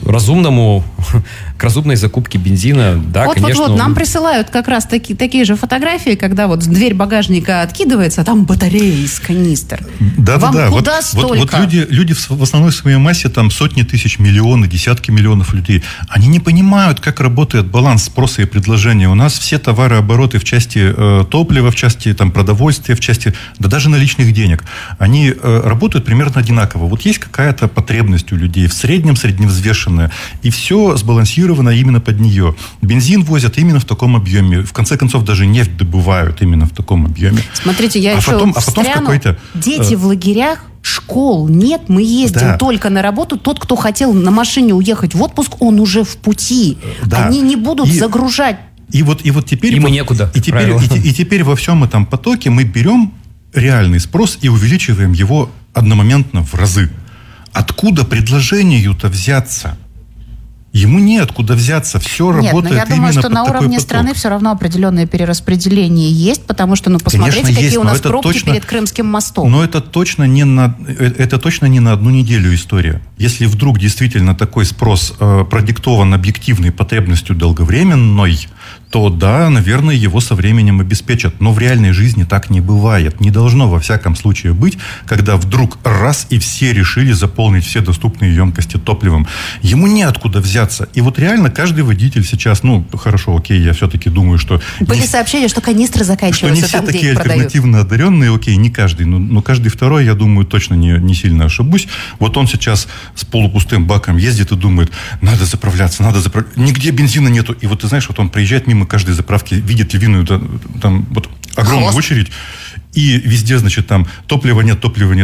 разумной закупке бензина, да, конечно. Нам присылают как раз такие же фотографии, когда вот дверь багажника откидывается, а там батарея из канистр. Да. Куда столько? Вот люди в основной своей массе, там сотни тысяч, миллионы, десятки миллионов людей, они не понимают, как работает баланс спроса и предложения. У нас все товарообороты в части топлива, в части там, продовольствия, в части, да даже наличных денег, они работают примерно одинаково. Вот есть какая-то потребность у людей, в среднем средневзвешенная, и все сбалансировано именно под нее. Бензин возят именно в таком объеме. В конце концов, даже нефть добывают именно в таком объеме. Смотрите, я еще встряну. Дети в лагерях, школ нет, мы ездим только на работу. Тот, кто хотел на машине уехать в отпуск, он уже в пути. Они не будут загружать. И вот теперь... Им некуда. И теперь во всем этом потоке мы берем реальный спрос и увеличиваем его одномоментно в разы. Откуда предложению-то взяться? Ему неоткуда взяться. Все работает именно под такой поток. Я думаю, что на уровне страны все равно определенное перераспределение есть, потому что, посмотрите, конечно, какие у нас пробки перед Крымским мостом. Но это точно не на одну неделю история. Если вдруг действительно такой спрос продиктован объективной потребностью долговременной, то да, наверное, его со временем обеспечат. Но в реальной жизни так не бывает. Не должно во всяком случае быть, когда вдруг раз и все решили заполнить все доступные емкости топливом. Ему неоткуда взяться. И вот реально каждый водитель сейчас, хорошо, окей, я все-таки думаю, что... Были сообщения, что канистры заканчиваются там, где их продают. Что не все такие альтернативно одаренные, окей, не каждый, но каждый второй, я думаю, точно не сильно ошибусь. Вот он сейчас с полупустым баком ездит и думает, надо заправляться. Нигде бензина нету. И вот ты знаешь, вот он приезжает мимо каждой заправки, видит львиную там вот огромную очередь, и везде, значит, там топлива нет.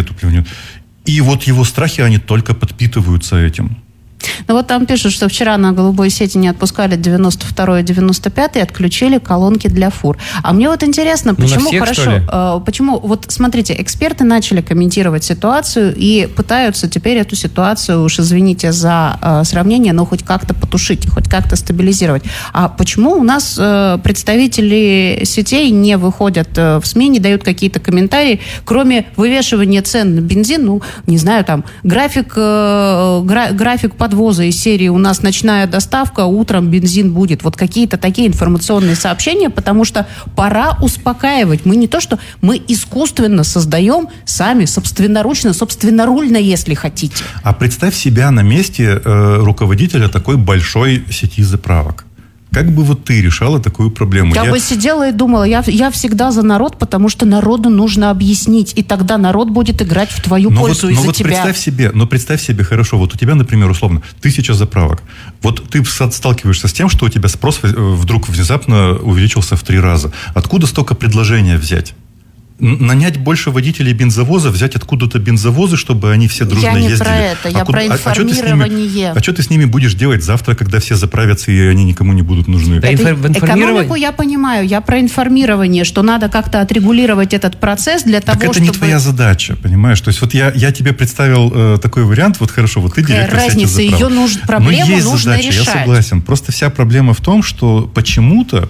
И вот его страхи, они только подпитываются этим. Вот там пишут, что вчера на голубой сети не отпускали 92-й и 95-й, отключили колонки для фур. А мне вот интересно, почему почему, вот смотрите, эксперты начали комментировать ситуацию и пытаются теперь эту ситуацию, уж извините за сравнение, но хоть как-то потушить, хоть как-то стабилизировать. А почему у нас представители сетей не выходят в СМИ, не дают какие-то комментарии, кроме вывешивания цен на бензин, не знаю, там, график подвоза из серии «У нас ночная доставка, утром бензин будет». Вот какие-то такие информационные сообщения, потому что пора успокаивать. Мы не то, что мы искусственно создаем сами, собственнорульно, если хотите. А представь себя на месте руководителя такой большой сети заправок. Как бы вот ты решала такую проблему? Я бы сидела и думала, я всегда за народ, потому что народу нужно объяснить, и тогда народ будет играть в твою пользу из-за тебя. Представь себе, хорошо, вот у тебя, например, условно, 1000 заправок. Вот ты сталкиваешься с тем, что у тебя спрос вдруг внезапно увеличился в 3 раза. Откуда столько предложения взять? Нанять больше водителей бензовоза, взять откуда-то бензовозы, чтобы они все дружно ездили. Я не про это, я про информирование. А что ты с ними будешь делать завтра, когда все заправятся, и они никому не будут нужны? Экономику я понимаю, я про информирование, что надо как-то отрегулировать этот процесс для того, чтобы... это не твоя задача, понимаешь? То есть вот я тебе представил такой вариант, вот хорошо, вот ты директор сети заправок. Проблему нужно решать. Я согласен. Просто вся проблема в том, что почему-то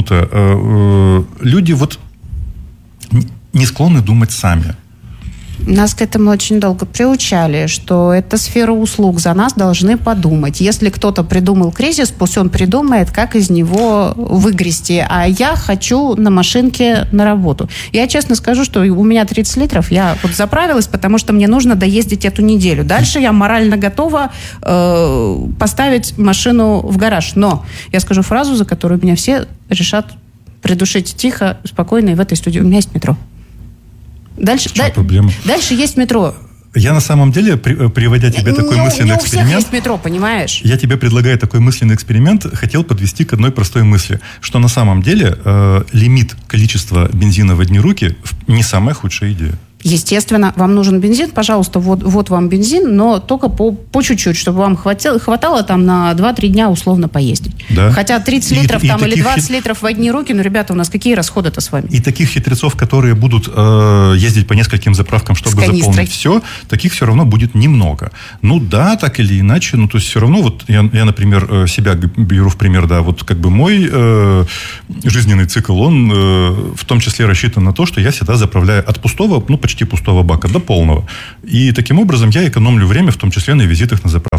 люди вот не склонны думать сами. Нас к этому очень долго приучали, что это сфера услуг, за нас должны подумать. Если кто-то придумал кризис, пусть он придумает, как из него выгрести. А я хочу на машинке на работу. Я честно скажу, что у меня 30 литров, я вот заправилась, потому что мне нужно доездить эту неделю. Дальше я морально готова поставить машину в гараж. Но я скажу фразу, за которую меня все решат придушить тихо, спокойно и в этой студии. У меня есть метро. Дальше есть метро. Я на самом деле, приводя тебе такой мысленный эксперимент... У всех есть метро, понимаешь? Я тебе предлагаю такой мысленный эксперимент, хотел подвести к одной простой мысли, что на самом деле лимит количества бензина в одни руки не самая худшая идея. Естественно, вам нужен бензин, пожалуйста, вот вам бензин, но только по чуть-чуть, чтобы вам хватало там на 2-3 дня условно поездить. Да? Хотя 30 литров там, или 20 литров в одни руки, ребята, у нас какие расходы-то с вами? И таких хитрецов, которые будут ездить по нескольким заправкам, чтобы заполнить все, таких все равно будет немного. Да, так или иначе, то есть все равно, вот я, например, себя беру в пример, да, вот как бы мой жизненный цикл, он в том числе рассчитан на то, что я всегда заправляю от пустого, почти пустого бака до полного. И таким образом я экономлю время, в том числе на визитах на заправку. И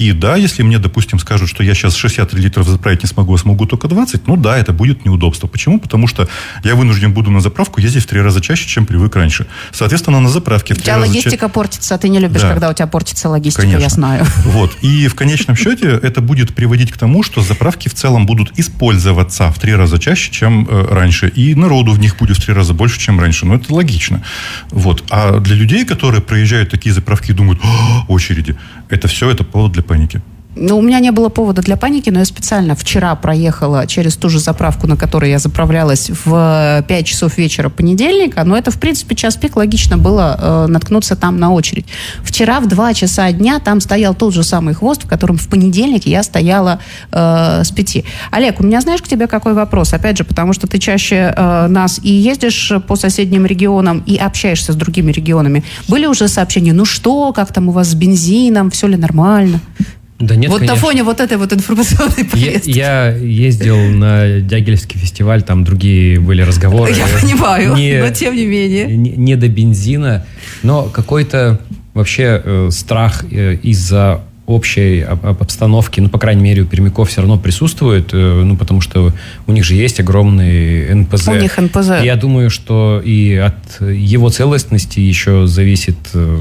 И да, если мне, допустим, скажут, что я сейчас 60 литров заправить не смогу, а смогу только 20, ну да, это будет неудобство. Почему? Потому что я вынужден буду на заправку ездить в 3 раза чаще, чем привык раньше. Соответственно, на заправке в 3 раза чаще... логистика портится, а ты не любишь, да, когда у тебя портится логистика, конечно. Я знаю. Вот. И в конечном счете это будет приводить к тому, что заправки в целом будут использоваться в 3 раза чаще, чем раньше. И народу в них будет в 3 раза больше, чем раньше. Но это логично. Вот. А для людей, которые проезжают такие заправки и думают: очереди, это все, это повод для паники. Ну, у меня не было повода для паники, но я специально вчера проехала через ту же заправку, на которой я заправлялась в 5 часов вечера понедельника, но это, в принципе, час пик, логично было наткнуться там на очередь. Вчера в 2 часа дня там стоял тот же самый хвост, в котором в понедельник я стояла с 5. Олег, у меня, знаешь, к тебе какой вопрос? Опять же, потому что ты чаще нас и ездишь по соседним регионам, и общаешься с другими регионами. Были уже сообщения: ну что, как там у вас с бензином, все ли нормально? Да нет, вот конечно. На фоне вот этой вот информационной повестки. Я ездил на Дягилевский фестиваль, там другие были разговоры. Я понимаю, но тем не менее. Не до бензина, но какой-то вообще страх из-за общей обстановки, ну, по крайней мере, у пермяков все равно присутствует, ну, потому что у них же есть огромный НПЗ. У них НПЗ. Я думаю, что и от его целостности еще зависит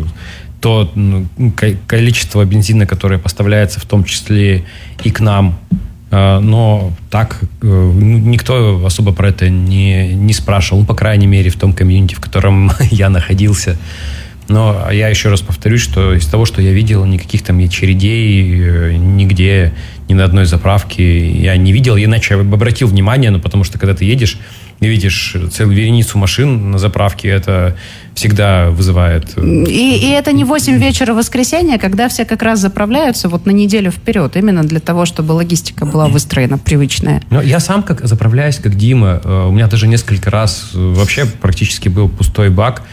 то количество бензина, которое поставляется в том числе и к нам. Но так никто особо про это не спрашивал. Ну, по крайней мере, в том комьюнити, в котором я находился. Но я еще раз повторюсь, что из того, что я видел, никаких там очередей нигде, ни на одной заправке я не видел. Иначе я бы обратил внимание, потому что когда ты едешь и видишь целую вереницу машин на заправке, это всегда вызывает... И это не 8 вечера воскресенья, когда все как раз заправляются вот на неделю вперед, именно для того, чтобы логистика была выстроена привычная. Но я сам заправляюсь, как Дима. У меня даже несколько раз вообще практически был пустой бак.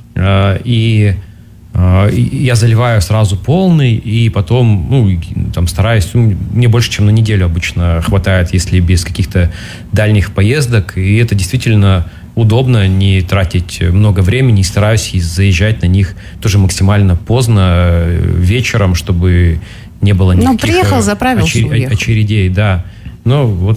И я заливаю сразу полный, и потом, там стараюсь, мне больше, чем на неделю обычно хватает, если без каких-то дальних поездок, и это действительно удобно, не тратить много времени, и стараюсь заезжать на них тоже максимально поздно, вечером, чтобы не было никаких приехал, заправился, очередей, да. Но вот,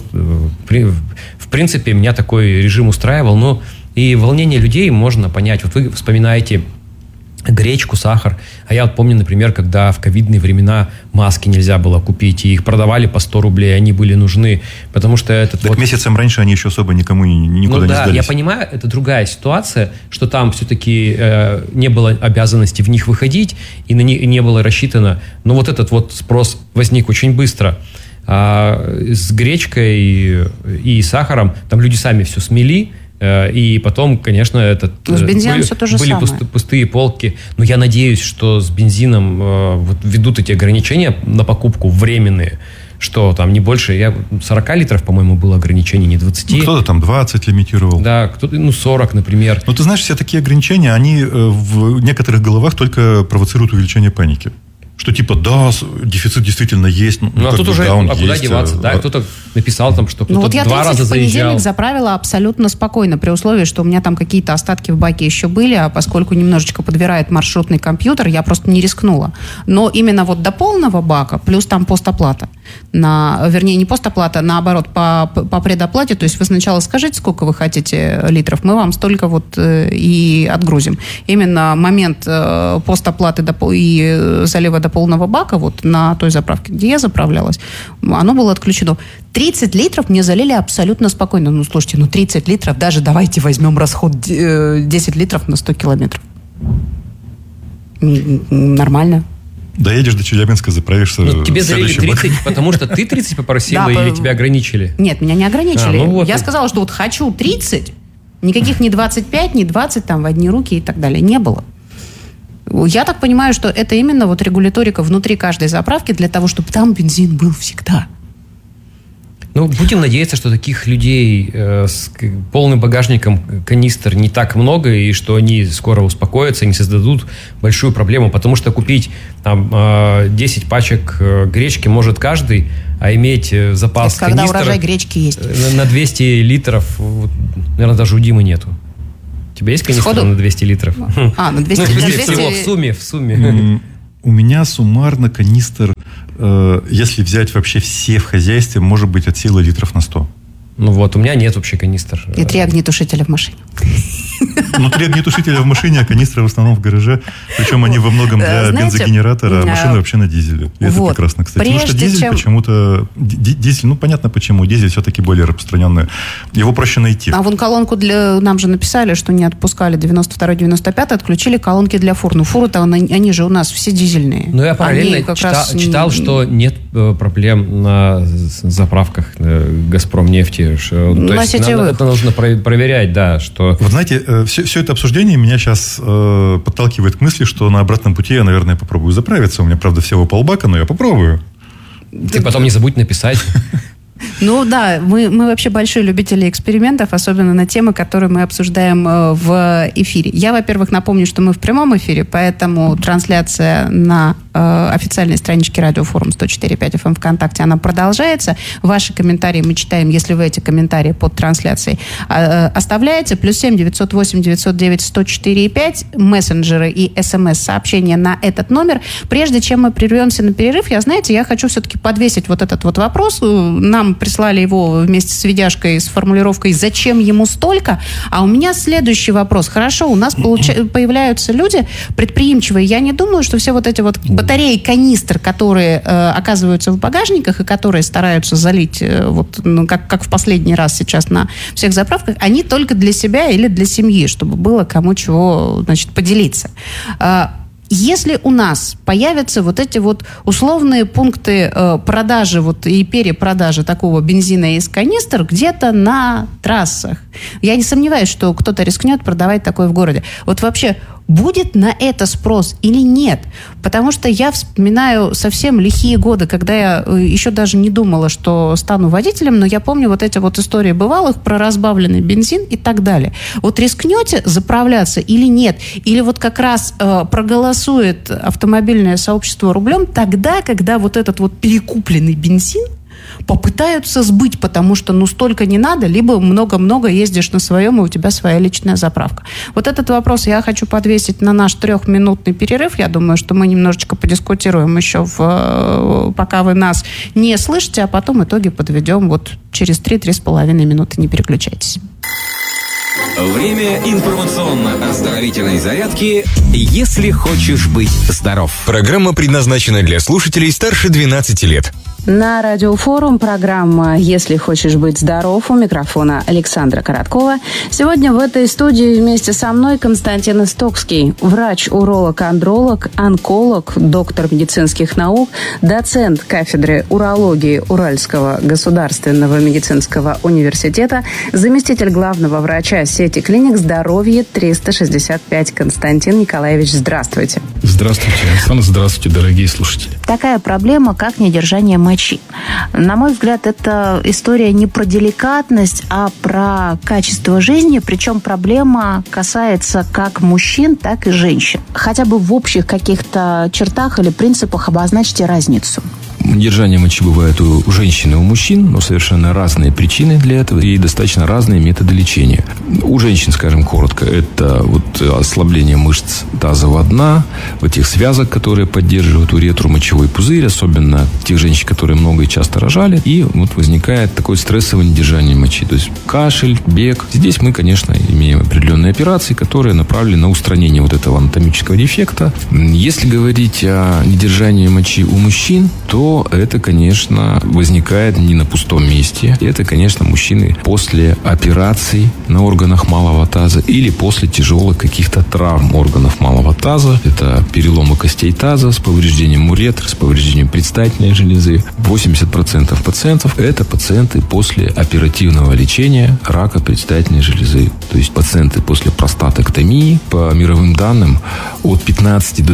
в принципе, меня такой режим устраивал, и волнение людей можно понять. Вот вы вспоминаете гречку, сахар. А я вот помню, например, когда в ковидные времена маски нельзя было купить, и их продавали по 100 рублей, они были нужны, потому что этот... Так месяцем раньше они еще особо никому никуда не сдались. Я понимаю, это другая ситуация, что там все-таки не было обязанности в них выходить, и на них не было рассчитано. Но вот этот вот спрос возник очень быстро. А с гречкой и сахаром там люди сами все смели, и потом, конечно, с бензином все то же были самое. Пустые полки. Но я надеюсь, что с бензином ведут эти ограничения на покупку временные, что там не больше, 40 литров, по-моему, было ограничение, не 20. Кто-то там 20 лимитировал. Да, кто-то, 40, например. Но ты знаешь, все такие ограничения, они в некоторых головах только провоцируют увеличение паники. Что типа, да, дефицит действительно есть. А тут уже, куда деваться? Да, кто-то написал там, что кто-то 2 раза заезжал. Я 30 в понедельник заправила абсолютно спокойно, при условии, что у меня там какие-то остатки в баке еще были, а поскольку немножечко подбирает маршрутный компьютер, я просто не рискнула. Но именно вот до полного бака, плюс там постоплата. Вернее, не постоплата, наоборот, по предоплате. То есть вы сначала скажите, сколько вы хотите литров, мы вам столько вот и отгрузим. Именно момент постоплаты и залива до полного бака, вот на той заправке, где я заправлялась, оно было отключено. 30 литров мне залили абсолютно спокойно. Слушайте, 30 литров, даже давайте возьмем расход 10 литров на 100 километров. Нормально. Доедешь до Челябинска, заправишься. Тебе залили 30, потому что ты 30 попросила, или тебя ограничили? Нет, меня не ограничили. Я сказала, что вот хочу 30, никаких ни 25, ни 20 там в одни руки и так далее не было. Я так понимаю, что это именно вот регуляторика внутри каждой заправки для того, чтобы там бензин был всегда. Будем надеяться, что таких людей с полным багажником канистр не так много, и что они скоро успокоятся и не создадут большую проблему, потому что купить там 10 пачек гречки может каждый, а иметь запас канистр... Когда урожай гречки есть. На 200 литров, наверное, даже у Димы нету. У тебя есть канистра на 200 литров? На 200 литров. В сумме. У меня суммарно канистр если взять вообще все в хозяйстве, может быть от силы литров на 100. Ну вот, у меня нет вообще канистр. И 3 огнетушителя в машине. Ну, 3 огнетушителя в машине, а канистры в основном в гараже. Причем они во многом для бензогенератора, а машины вообще на дизеле. И это прекрасно, кстати. Потому что дизель почему-то... Дизель, ну, понятно почему. Дизель все-таки более распространенный. Его проще найти. А вон колонку нам же написали, что не отпускали 92-95, отключили колонки для фур. Ну, фуры-то, они же у нас все дизельные. Ну, я параллельно читал, что нет проблем на заправках «Газпром» нефти. То есть это нужно проверять, да, что... Вот знаете, все это обсуждение меня сейчас подталкивает к мысли, что на обратном пути я, наверное, попробую заправиться. У меня, правда, всего полбака, но я попробую. Ты потом не забудь написать. Ну да, мы вообще большие любители экспериментов, особенно на темы, которые мы обсуждаем в эфире. Я, во-первых, напомню, что мы в прямом эфире, поэтому трансляция на официальной страничке Радиофорум 104.5 FM ВКонтакте, она продолжается. Ваши комментарии мы читаем, если вы эти комментарии под трансляцией оставляете. +7 908 909 104.5, мессенджеры и смс-сообщения на этот номер. Прежде чем мы прервемся на перерыв, я хочу все-таки подвесить вот этот вот вопрос. Нам прислали его вместе с видяшкой с формулировкой «Зачем ему столько?». А у меня следующий вопрос. Хорошо, у нас появляются люди предприимчивые. Я не думаю, что все вот эти вот батареи канистр, которые оказываются в багажниках и которые стараются залить, как в последний раз сейчас на всех заправках, они только для себя или для семьи, чтобы было кому чего, поделиться. Если у нас появятся вот эти вот условные пункты продажи и перепродажи такого бензина из канистр где-то на трассах, я не сомневаюсь, что кто-то рискнет продавать такое в городе. Вот вообще, будет на это спрос или нет? Потому что я вспоминаю совсем лихие годы, когда я еще даже не думала, что стану водителем, но я помню вот эти вот истории бывалых про разбавленный бензин и так далее. Вот рискнете заправляться или нет? Или вот как раз проголосует автомобильное сообщество рублем тогда, когда вот этот вот перекупленный бензин попытаются сбыть, потому что столько не надо, либо много-много ездишь на своем, и у тебя своя личная заправка. Вот этот вопрос я хочу подвесить на наш 3-минутный перерыв. Я думаю, что мы немножечко подискутируем еще, пока вы нас не слышите, а потом итоги подведем через 3-3,5 минуты. Не переключайтесь. Время информационно-оздоровительной зарядки «Если хочешь быть здоров». Программа предназначена для слушателей старше 12 лет. На Радиофорум программа «Если хочешь быть здоров», у микрофона Александра Короткова. Сегодня в этой студии вместе со мной Константин Истокский, врач-уролог-андролог, онколог, доктор медицинских наук, доцент кафедры урологии Уральского государственного медицинского университета, заместитель главного врача сети клиник «Здоровье 365». Константин Николаевич, здравствуйте. Здравствуйте, Александр. Здравствуйте, дорогие слушатели. Такая проблема, как недержание мочи. На мой взгляд, это история не про деликатность, а про качество жизни. Причем проблема касается как мужчин, так и женщин. Хотя бы в общих каких-то чертах или принципах обозначьте разницу. Недержание мочи бывает у женщин и у мужчин, но совершенно разные причины для этого и достаточно разные методы лечения. У женщин, скажем коротко, это ослабление мышц тазового дна, этих связок, которые поддерживают уретру, мочевой пузырь, особенно тех женщин, которые много и часто рожали, и возникает такое стрессовое недержание мочи, то есть кашель, бег. Здесь мы, конечно, имеем определенные операции, которые направлены на устранение этого анатомического дефекта. Если говорить о недержании мочи у мужчин, то это, конечно, возникает не на пустом месте. Это, конечно, мужчины после операций на органах малого таза или после тяжелых каких-то травм органов малого таза. Это переломы костей таза с повреждением уретры, с повреждением предстательной железы. 80% пациентов – это пациенты после оперативного лечения рака предстательной железы. То есть пациенты после простатэктомии, по мировым данным, от 15 до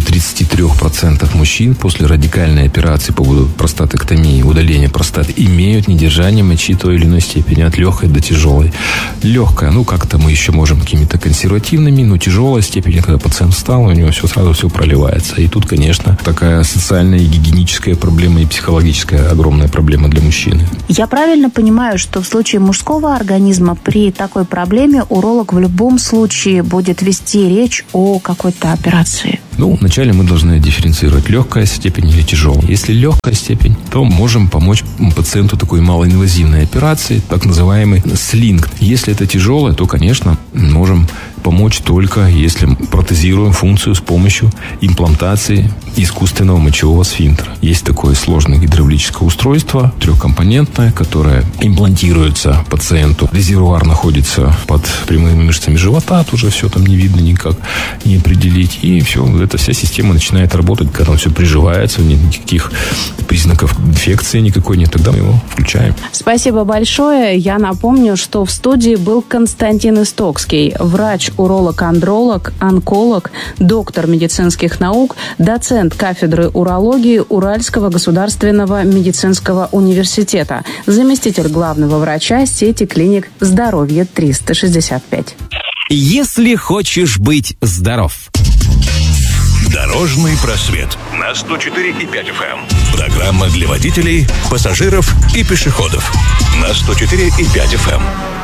33% мужчин после радикальной операции по простатэктомии, удаления простаты, имеют недержание мочи той или иной степени, от легкой до тяжелой. Легкая, как-то мы еще можем какими-то консервативными, но тяжелая степень, когда пациент встал, у него сразу все проливается. И тут, конечно, такая социальная и гигиеническая проблема, и психологическая огромная проблема для мужчины. Я правильно понимаю, что в случае мужского организма при такой проблеме уролог в любом случае будет вести речь о какой-то операции? операции? Вначале мы должны дифференцировать легкая степень или тяжелая. Если легкая степень, то можем помочь пациенту такой малоинвазивной операции, так называемый слинг. Если это тяжелое, то, конечно, можем помочь только если протезируем функцию с помощью имплантации искусственного мочевого сфинктера. Есть такое сложное гидравлическое устройство, трехкомпонентное, которое имплантируется пациенту. Резервуар находится под прямыми мышцами живота, тут уже все там не видно никак, не определить. И все, эта вся система начинает работать, когда все приживается, нет никаких признаков инфекции никакой нет, тогда мы его включаем. Спасибо большое. Я напомню, что в студии был Константин Истокский, врач-уролог-андролог, онколог, доктор медицинских наук, доцент кафедры урологии Уральского государственного медицинского университета, заместитель главного врача сети клиник «Здоровье 365». Если хочешь быть здоров. Дорожный просвет на 104,5 FM. Программа для водителей, пассажиров и пешеходов на 104,5 FM.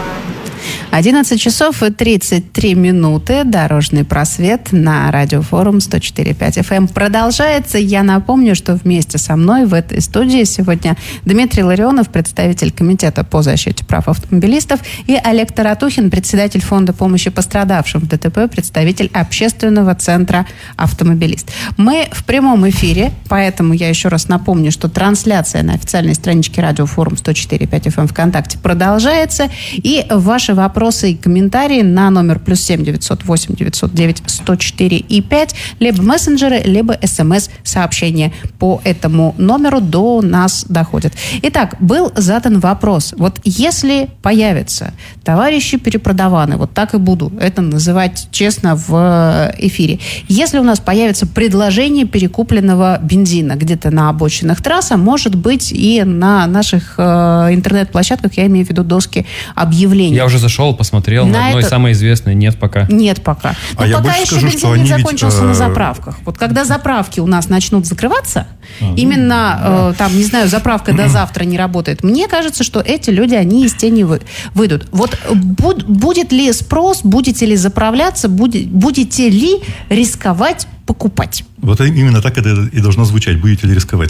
11 часов и 33 минуты. Дорожный просвет на радиофорум 104,5 FM продолжается. Я напомню, что вместе со мной в этой студии сегодня Дмитрий Ларионов, представитель Комитета по защите прав автомобилистов, и Олег Таратухин, председатель Фонда помощи пострадавшим в ДТП, представитель общественного центра «Автомобилист». Мы в прямом эфире, поэтому я еще раз напомню, что трансляция на официальной страничке радиофорум 104,5 FM ВКонтакте продолжается. И ваши вопросы и комментарии на номер +7 908 909 104 и 5, либо мессенджеры, либо СМС-сообщения по этому номеру до нас доходят. Итак, был задан вопрос. Вот если появятся товарищи перепродаваны, вот так и буду это называть честно в эфире, если у нас появится предложение перекупленного бензина где-то на обочинах трасс, а может быть и на наших интернет-площадках, я имею в виду доски объявлений. Я уже зашел, посмотрел, на одной самой известной нет пока. Нет пока. Но я пока больше еще скажу, бензин что не они закончился на заправках. Вот когда заправки у нас начнут закрываться, именно, там, не знаю, заправка до завтра не работает, мне кажется, что эти люди, они из тени выйдут. Вот будет ли спрос, будете ли заправляться, будете ли рисковать покупать? Вот именно так это и должно звучать. Будете ли рисковать?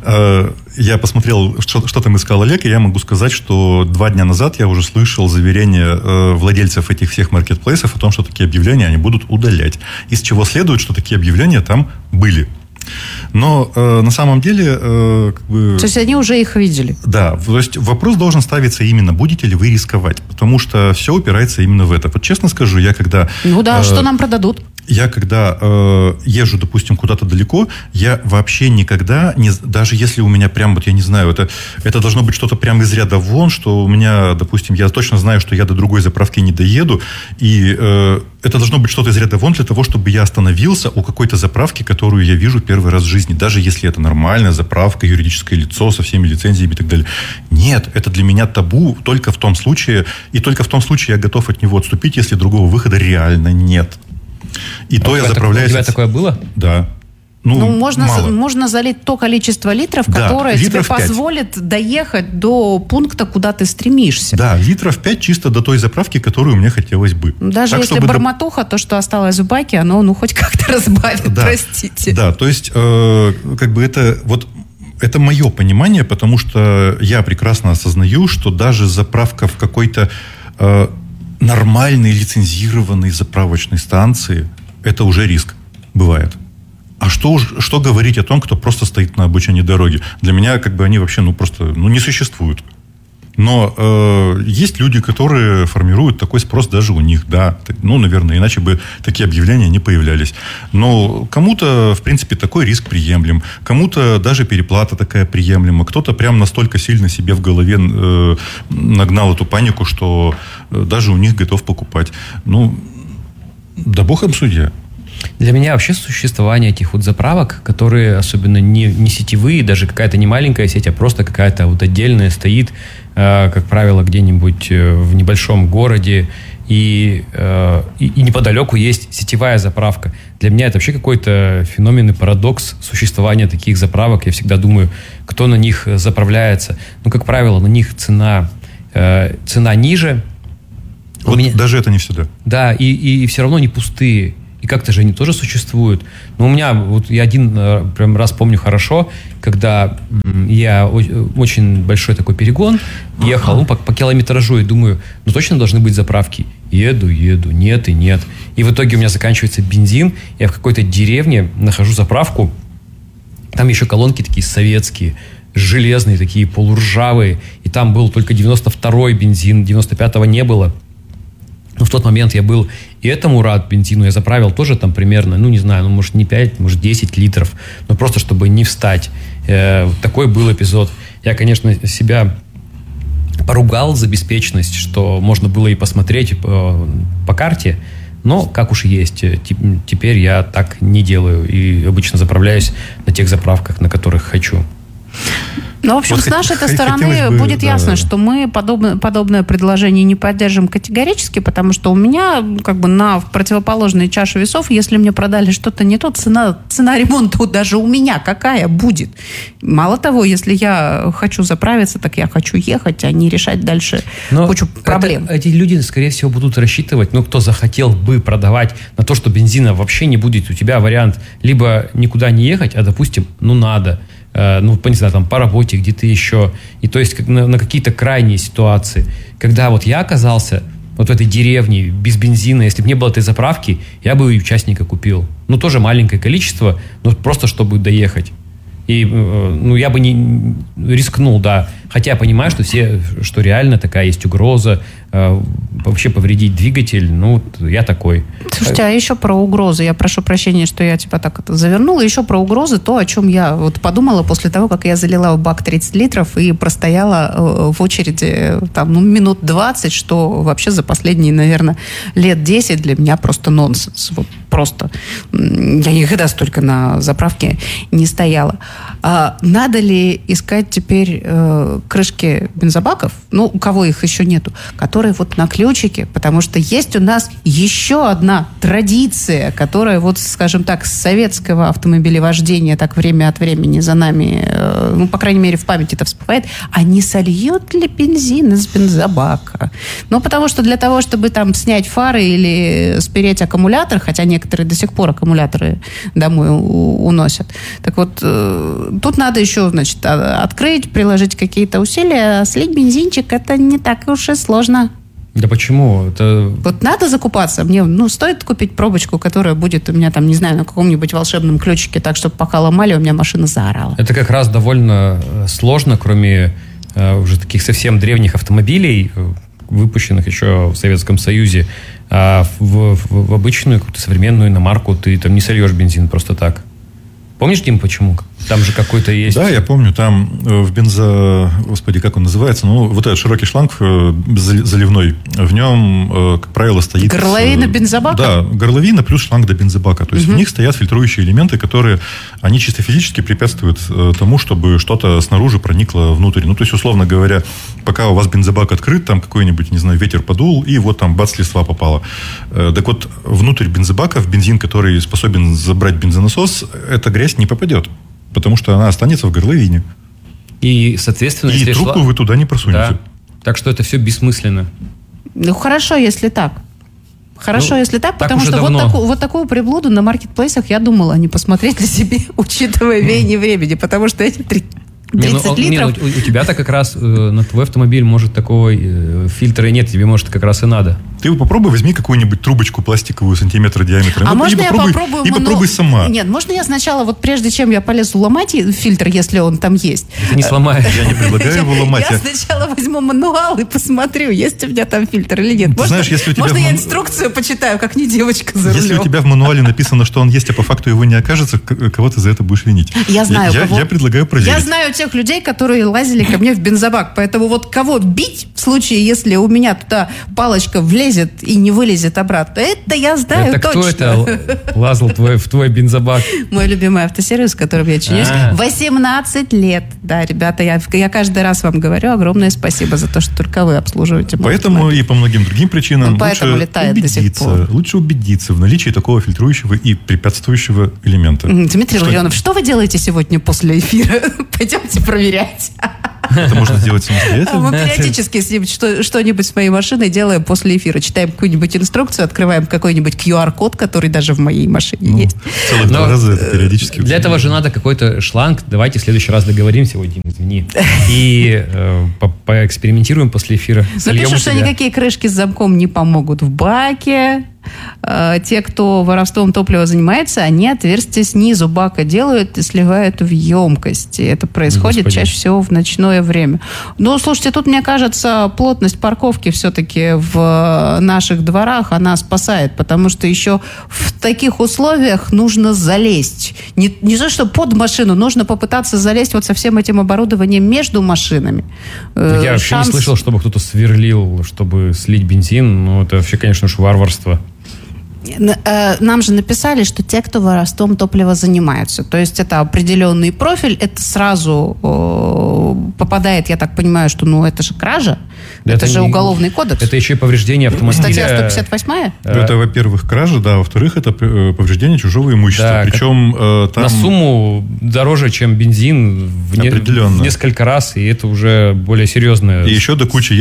Я посмотрел, что там искал Олег, и я могу сказать, что 2 дня назад я уже слышал заверения владельцев этих всех маркетплейсов о том, что такие объявления они будут удалять. Из чего следует, что такие объявления там были. Но на самом деле... То есть они уже их видели? Да. То есть вопрос должен ставиться именно, будете ли вы рисковать. Потому что все упирается именно в это. Вот честно скажу, я когда... что нам продадут? Я когда езжу, допустим, куда-то далеко, я вообще никогда, даже если у меня прям, вот я не знаю, это должно быть что-то прям из ряда вон, что у меня, допустим, я точно знаю, что я до другой заправки не доеду, и это должно быть что-то из ряда вон для того, чтобы я остановился у какой-то заправки, которую я вижу первый раз в жизни, даже если это нормальная заправка, юридическое лицо со всеми лицензиями и так далее. Нет, это для меня табу только в том случае, и только в том случае я готов от него отступить, если другого выхода реально нет. И то я заправляюсь... У тебя такое было? Да. Можно залить то количество литров, которое тебе 5. позволит доехать до пункта, куда ты стремишься. Да, 5 литров чисто до той заправки, которую мне хотелось бы. Даже так, если бормотуха, то, что осталось в баке, оно хоть как-то разбавит, да, простите. Да, то есть, это мое понимание, потому что я прекрасно осознаю, что даже заправка в какой-то нормальной лицензированной заправочной станции, это уже риск бывает. А что говорить о том, кто просто стоит на обочине дороги? Для меня они вообще просто не существуют. Но есть люди, которые формируют такой спрос даже у них, да. Наверное, иначе бы такие объявления не появлялись. Но кому-то, в принципе, такой риск приемлем. Кому-то даже переплата такая приемлема. Кто-то прям настолько сильно себе в голове нагнал эту панику, что даже у них готов покупать. Да бог им судья. Для меня вообще существование этих заправок, которые особенно не сетевые, даже какая-то не маленькая сеть, а просто какая-то отдельная стоит, как правило, где-нибудь в небольшом городе, и неподалеку есть сетевая заправка. Для меня это вообще какой-то феномен и парадокс существования таких заправок. Я всегда думаю, кто на них заправляется. Как правило, на них цена ниже. Даже это не всегда. Да, и все равно не пустые. и как-то же они тоже существуют. Но у меня, вот я один прям раз помню хорошо, когда я очень большой такой перегон ехал, по километражу, и думаю, точно должны быть заправки. Еду, нет и нет. И в итоге у меня заканчивается бензин, я в какой-то деревне нахожу заправку, там еще колонки такие советские, железные, такие полуржавые, и там был только 92-й бензин, 95-го не было. Но в тот момент я был и этому рад бензину, я заправил тоже там примерно, не знаю, может не 5, может 10 литров, но просто чтобы не встать. Такой был эпизод. Я, конечно, себя поругал за беспечность, что можно было и посмотреть по карте, но как уж есть. Теперь я так не делаю и обычно заправляюсь на тех заправках, на которых хочу. Ну, в общем, с нашей стороны будет ясно, что мы подобное предложение не поддержим категорически, потому что у меня на противоположной чаше весов, если мне продали что-то не то, цена ремонта даже у меня какая будет. Мало того, если я хочу заправиться, так я хочу ехать, а не решать дальше кучу проблем. Эти люди, скорее всего, будут рассчитывать, кто захотел бы продавать на то, что бензина вообще не будет. У тебя вариант либо никуда не ехать, а, допустим, надо. Не знаю, там по работе, где-то еще. И то есть на какие-то крайние ситуации. Когда вот я оказался в этой деревне без бензина, если бы не было этой заправки, я бы и участника купил. Тоже маленькое количество, просто чтобы доехать. И я бы не рискнул, да. Хотя я понимаю, что реально такая есть угроза вообще повредить двигатель. Я такой. Слушайте, а еще про угрозы. Я прошу прощения, что я тебя так это завернула. Еще про угрозы, то, о чем я подумала после того, как я залила в бак 30 литров и простояла в очереди минут 20, что вообще за последние, наверное, лет 10 для меня просто нонсенс. Просто. Я никогда столько на заправке не стояла. Надо ли искать теперь крышки бензобаков, у кого их еще нету, которые на ключике, потому что есть у нас еще одна традиция, которая, скажем так, с советского автомобилевождения так время от времени за нами, по крайней мере, в памяти-то всплывает, а не сольет ли бензин из бензобака? Потому что для того, чтобы снять фары или спереть аккумулятор, хотя некоторые до сих пор аккумуляторы домой уносят, так тут надо еще, открыть, приложить какие-то усилия, а слить бензинчик это не так уж и сложно. Да почему? Это... Надо закупаться. Мне, стоит купить пробочку, которая будет у меня не знаю, на каком-нибудь волшебном ключике, так, чтобы пока ломали, у меня машина заорала. Это как раз довольно сложно, кроме уже таких совсем древних автомобилей, выпущенных еще в Советском Союзе, а в обычную какую-то современную иномарку ты не сольешь бензин просто так. Помнишь, Дим, почему? Там же какой-то есть... Да, я помню, там в Господи, как он называется? Этот широкий шланг заливной, в нем, как правило, стоит... Горловина бензобака? Да, горловина плюс шланг до бензобака. То есть в них стоят фильтрующие элементы, которые, они чисто физически препятствуют тому, чтобы что-то снаружи проникло внутрь. То есть, условно говоря, пока у вас бензобак открыт, там какой-нибудь, не знаю, ветер подул, и бац, листва попала. Так внутрь бензобака, в бензин, который способен забрать бензонасос, эта грязь не попадет. Потому что она останется в горловине. И, соответственно... И трубку вы туда не просунете. Да. Так что это все бессмысленно. Хорошо, если так. Если так, потому что такую приблуду на маркетплейсах, я думала, не посмотреть на себе, учитывая веяние времени. Потому что эти 30 литров... У тебя-то как раз на твой автомобиль, может, такого фильтра и нет. Тебе, может, как раз и надо. Ты попробуй, возьми какую-нибудь трубочку пластиковую сантиметра диаметра. Можно я попробую? И попробуй сама. Нет, можно я сначала, прежде чем я полезу ломать фильтр, если он там есть. Ты не сломаешь. Я не предлагаю его ломать. Я сначала возьму мануал и посмотрю, есть у меня там фильтр или нет. Можно я инструкцию почитаю, как не девочка за рулем? Если у тебя в мануале написано, что он есть, а по факту его не окажется, кого ты за это будешь винить? Я знаю, кого. Я предлагаю проверить. Я знаю тех людей, которые лазили ко мне в бензобак. Поэтому кого бить в случае, если у меня туда палочка влезет и не вылезет обратно, это я знаю точно. Кто это лазал в твой бензобак? Мой любимый автосервис, с которым я чинюсь. 18 лет. Да, ребята, я каждый раз вам говорю огромное спасибо за то, что только вы обслуживаете. Поэтому и по многим другим причинам лучше убедиться в наличии такого фильтрующего и препятствующего элемента. Дмитрий Ларионов, что вы делаете сегодня после эфира? Пойдемте проверять. Это можно сделать самостоятельно. Мы периодически с ним что-нибудь с моей машиной делаем после эфира. Читаем какую-нибудь инструкцию, открываем какой-нибудь QR-код, который даже в моей машине есть. Целых 2 раза это периодически. Для этого же надо какой-то шланг. Давайте в следующий раз договоримся. Ой, Дим, извини. И поэкспериментируем после эфира. Напишут, что никакие крышки с замком не помогут в баке. Те, кто воровством топлива занимается, они отверстия снизу бака делают и сливают в емкость. И это происходит чаще всего в ночное время. Ну, слушайте, тут, мне кажется, плотность парковки все-таки в наших дворах, она спасает, потому что еще в таких условиях нужно залезть. Не то, что под машину, нужно попытаться залезть вот со всем этим оборудованием между машинами. Я вообще не слышал, чтобы кто-то сверлил, чтобы слить бензин. Ну, это вообще, конечно уж, варварство. Нам же написали, что те, кто воровством топлива занимаются. То есть это определенный профиль, это сразу попадает, я так понимаю, что это же кража, это же уголовный кодекс. Это еще и повреждение автомобиля. Статья 158-я? Это, во-первых, кража, да, во-вторых, это повреждение чужого имущества. Да, причем там... На сумму дороже, чем бензин в несколько раз, и это уже более серьезная и еще до кучи,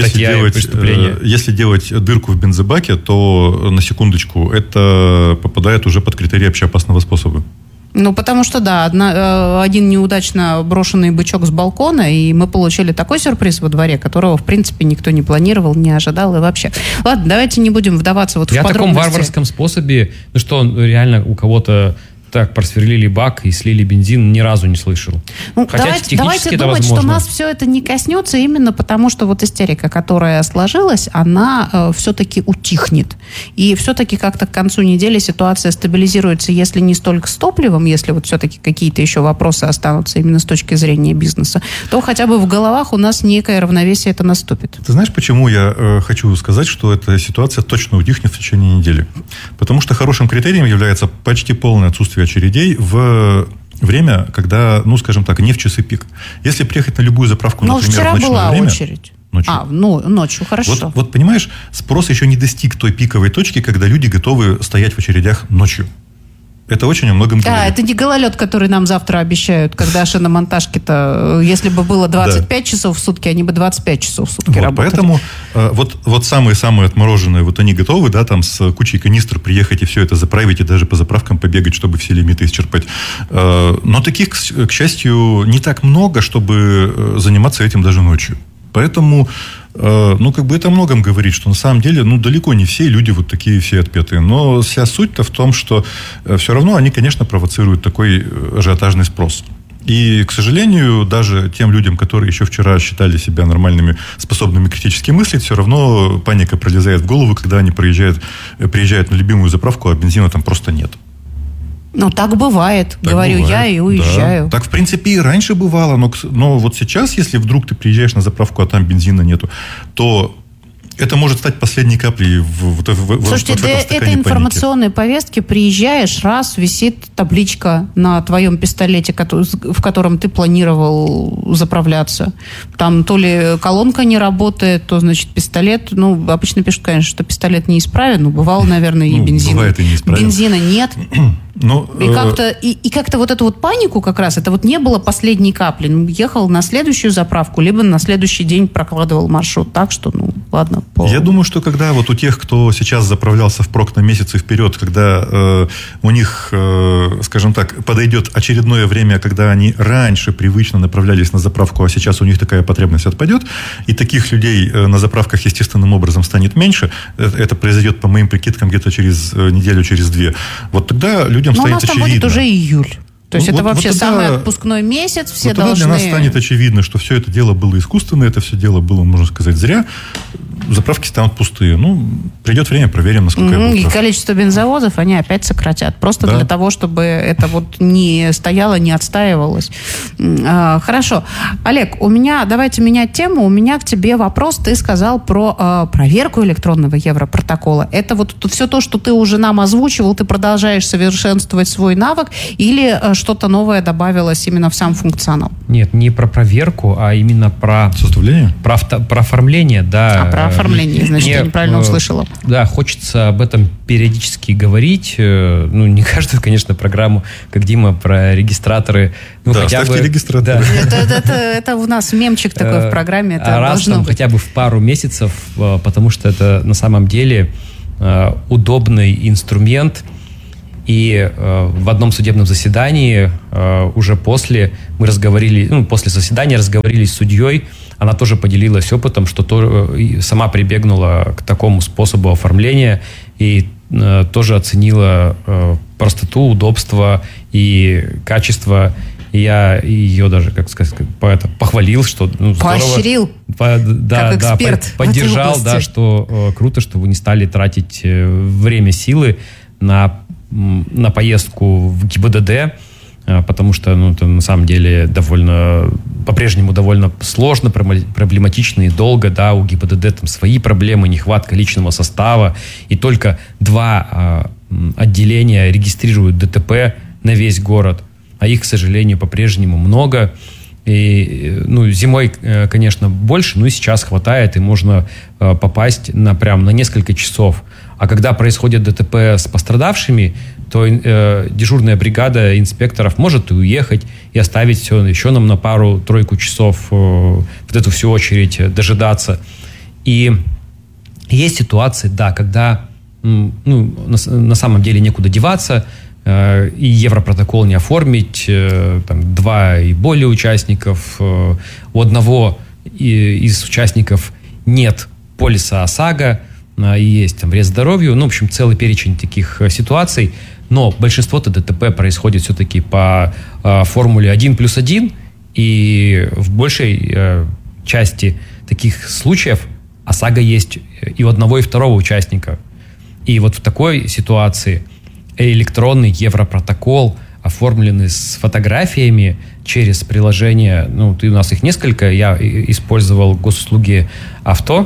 если делать дырку в бензобаке, то, на секундочку, это попадает уже под критерии общеопасного способа. Ну, потому что, да, один неудачно брошенный бычок с балкона, и мы получили такой сюрприз во дворе, которого, в принципе, никто не планировал, не ожидал и вообще. Ладно, давайте не будем вдаваться в подробности. Я о таком варварском способе, реально у кого-то так просверлили бак и слили бензин, ни разу не слышал. Хотя давайте думать, что нас все это не коснется, именно потому что вот истерика, которая сложилась, она все-таки утихнет. И все-таки как-то к концу недели ситуация стабилизируется, если не столько с топливом, если вот все-таки какие-то еще вопросы останутся именно с точки зрения бизнеса, то хотя бы в головах у нас некое равновесие это наступит. Ты знаешь, почему я хочу сказать, что эта ситуация точно утихнет в течение недели? Потому что хорошим критерием является почти полное отсутствие очередей в время, когда, скажем так, не в часы пик. Если приехать на любую заправку, например, вчера в ночное была время... очередь. Ночью. Ночью, хорошо. Вот, понимаешь, спрос еще не достиг той пиковой точки, когда люди готовы стоять в очередях ночью. Это очень о многом говорит. Да, это не гололед, который нам завтра обещают, когда шиномонтажки-то, если бы было 25 часов в сутки, они бы 25 часов в сутки работали. Поэтому вот самые-самые отмороженные, они готовы, да, там с кучей канистр приехать и все это заправить, и даже по заправкам побегать, чтобы все лимиты исчерпать. Но таких, к счастью, не так много, чтобы заниматься этим даже ночью. Поэтому, это о многом говорит, что на самом деле, далеко не все люди вот такие все отпетые. Но вся суть-то в том, что все равно они, конечно, провоцируют такой ажиотажный спрос. И, к сожалению, даже тем людям, которые еще вчера считали себя нормальными, способными критически мыслить, все равно паника пролезает в голову, когда они приезжают на любимую заправку, а бензина там просто нет. Так бывает, говорю я и уезжаю. Да. Так, в принципе, и раньше бывало, но вот сейчас, если вдруг ты приезжаешь на заправку, а там бензина нету, то это может стать последней каплей Слушайте, для этой информационной повестки приезжаешь, раз, висит табличка на твоем пистолете, в котором ты планировал заправляться. Там то ли колонка не работает, то, значит, пистолет... обычно пишут, конечно, что пистолет неисправен, но бывало, наверное, и бензин. Бывает и неисправен. Бензина нет. И как-то вот эту вот панику как раз, это вот не было последней капли. Ехал на следующую заправку, либо на следующий день прокладывал маршрут. Так что, ладно. Я думаю, что когда вот у тех, кто сейчас заправлялся впрок на месяцы вперед, когда у них, скажем так, подойдет очередное время, когда они раньше привычно направлялись на заправку, а сейчас у них такая потребность отпадет, и таких людей на заправках естественным образом станет меньше, это произойдет, по моим прикидкам, где-то через неделю, через две. Вот тогда людям станет очевидно. Но у нас там будет уже июль. То есть это вообще самый отпускной месяц, все должны... Для нас станет очевидно, что все это дело было искусственно, это все дело было, можно сказать, зря. Заправки станут пустые. Придет время, проверим, насколько я буду прав. И количество бензовозов они опять сократят. Просто для того, чтобы это вот не стояло, не отстаивалось. Хорошо. Олег, давайте менять тему. У меня к тебе вопрос. Ты сказал про проверку электронного европротокола. Это вот все то, что ты уже нам озвучивал, ты продолжаешь совершенствовать свой навык, или что-то новое добавилось именно в сам функционал? Нет, не про проверку, а именно про... Составление? Про оформление, да. Оформление, значит, я неправильно услышала. Да, хочется об этом периодически говорить. Ну, не каждую, конечно, программу, как Дима, про регистраторы. Ну, да, хотя ставьте бы, регистраторы. Да. Это у нас мемчик такой в программе. Это раз должно там быть. хотя бы в пару месяцев, потому что это на самом деле удобный инструмент. И в одном судебном заседании уже после заседания разговорили с судьей. Она тоже поделилась опытом, что сама прибегнула к такому способу оформления и тоже оценила простоту, удобство и качество. И я ее даже, как сказать, похвалил, что здорово. Поощрил, как эксперт поддержал, в этой области. что круто, что вы не стали тратить время, силы на поездку в ГИБДД, потому что это на самом деле по-прежнему довольно сложно, проблематично и долго. Да, у ГИБДД там свои проблемы, нехватка личного состава, и только 2 отделения регистрируют ДТП на весь город, а их, к сожалению, по-прежнему много. И, зимой, конечно, больше, но и сейчас хватает, и можно попасть на несколько часов. А когда происходит ДТП с пострадавшими, то дежурная бригада инспекторов может и уехать, и оставить все еще нам на пару-тройку часов вот эту всю очередь дожидаться. И есть ситуации, да, когда на самом деле некуда деваться, и Европротокол не оформить, 2 и более участников, у одного из участников нет полиса ОСАГО, есть вред здоровью, в общем, целый перечень таких ситуаций, но большинство ДТП происходит все-таки по формуле 1+1, и в большей части таких случаев ОСАГО есть и у одного, и второго участника. И вот в такой ситуации электронный Европротокол, оформленный с фотографиями через приложение, у нас их несколько, я использовал госуслуги авто,